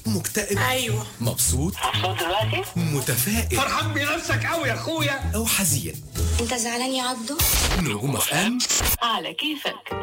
مكتئب؟ ايوه. مبسوط دلوقتي متفائل فرحان بنفسك قوي يا اخويا او حزين؟ انت زعلان يا عبدو؟ نجوم اف ام على كيفك.